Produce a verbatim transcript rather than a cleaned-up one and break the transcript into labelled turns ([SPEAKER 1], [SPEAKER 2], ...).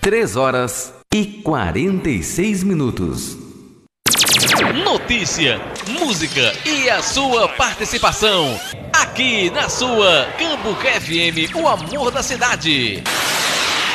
[SPEAKER 1] três horas e quarenta e seis minutos.
[SPEAKER 2] Notícia, música e a sua participação. Aqui na sua Cambuca F M, o amor da cidade.